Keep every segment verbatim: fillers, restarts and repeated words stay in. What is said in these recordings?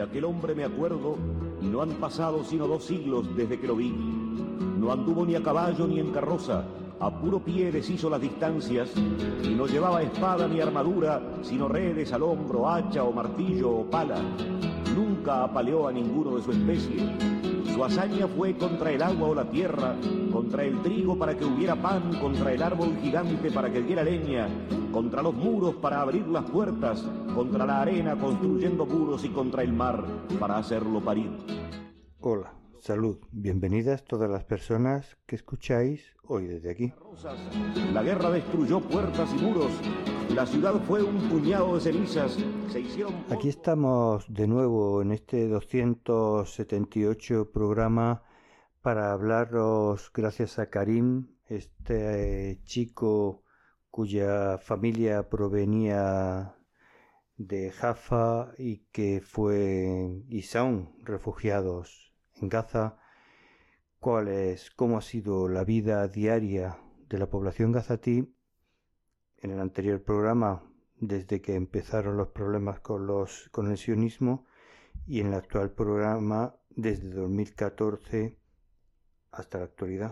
aquel hombre me acuerdo y no han pasado sino dos siglos desde que lo vi. No anduvo ni a caballo ni en carroza, a puro pie deshizo las distancias y no llevaba espada ni armadura, sino redes al hombro, hacha o martillo o pala. Nunca apaleó a ninguno de su especie. Su hazaña fue contra el agua o la tierra, contra el trigo para que hubiera pan, contra el árbol gigante para que diera leña, contra los muros para abrir las puertas, contra la arena construyendo muros y contra el mar para hacerlo parir. Hola, salud, bienvenidas todas las personas que escucháis hoy desde aquí. La guerra destruyó puertas y muros, la ciudad fue un puñado de cenizas, se hicieron... Aquí estamos de nuevo en este doscientos setenta y ocho programa para hablaros, gracias a Karim, este eh, chico cuya familia provenía de Jaffa y que fue y son refugiados en Gaza, cuál es, cómo ha sido la vida diaria de la población gazatí en el anterior programa, desde que empezaron los problemas con los con el sionismo, y en el actual programa desde dos mil catorce hasta la actualidad.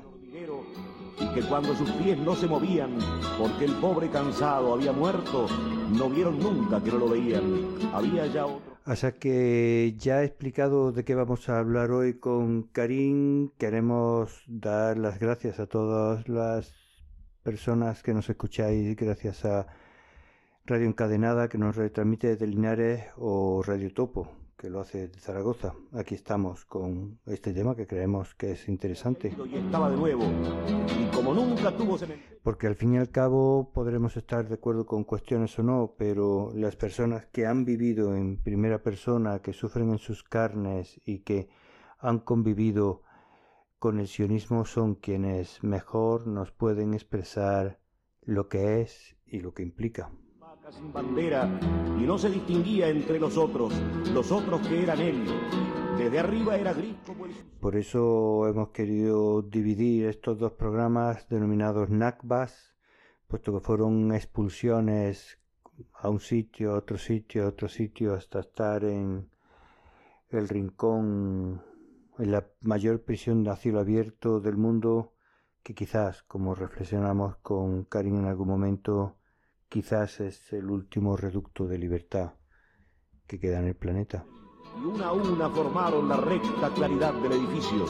Y que cuando sus pies no se movían, porque el pobre cansado había muerto, no vieron nunca que no lo veían. Había ya otro... Así que ya he explicado de qué vamos a hablar hoy con Karim. Queremos dar las gracias a todas las personas que nos escucháis, gracias a Radio Encadenada, que nos retransmite desde Linares, o Radio Topo, que lo hace de Zaragoza. Aquí estamos con este tema que creemos que es interesante. Y estaba de nuevo, y como nunca tuvo cementerio. Porque al fin y al cabo podremos estar de acuerdo con cuestiones o no, pero las personas que han vivido en primera persona, que sufren en sus carnes y que han convivido con el sionismo, son quienes mejor nos pueden expresar lo que es y lo que implica. Sin bandera, y no se distinguía entre los otros, los otros que eran él. Desde arriba era gris como el... Por eso hemos querido dividir estos dos programas denominados Nakbas, puesto que fueron expulsiones a un sitio, a otro sitio, a otro sitio, hasta estar en el rincón, en la mayor prisión a cielo abierto del mundo, que quizás, como reflexionamos con Karim en algún momento, quizás es el último reducto de libertad que queda en el planeta. Y una a una formaron la recta claridad del edificio.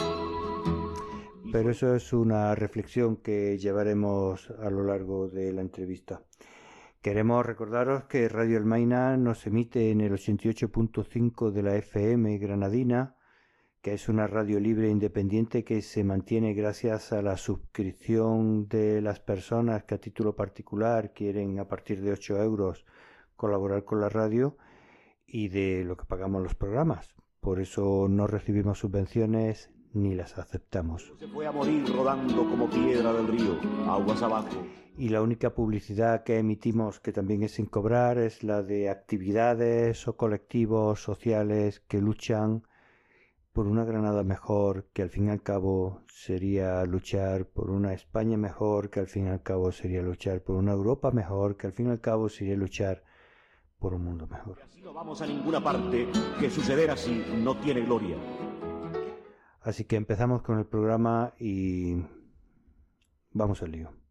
Pero eso es una reflexión que llevaremos a lo largo de la entrevista. Queremos recordaros que Radio Almaina nos emite en el ochenta y ocho punto cinco de la F M granadina, que es una radio libre e independiente que se mantiene gracias a la suscripción de las personas que a título particular quieren, a partir de ocho euros, colaborar con la radio, y de lo que pagamos los programas. Por eso no recibimos subvenciones ni las aceptamos. Se fue a morir rodando como piedra del río, aguas abajo. Y la única publicidad que emitimos, que también es sin cobrar, es la de actividades o colectivos sociales que luchan por una Granada mejor, que al fin y al cabo sería luchar por una España mejor, que al fin y al cabo sería luchar por una Europa mejor, que al fin y al cabo sería luchar por un mundo mejor. Así no vamos a ninguna parte, que suceder así no tiene gloria. Así que empezamos con el programa y vamos al lío.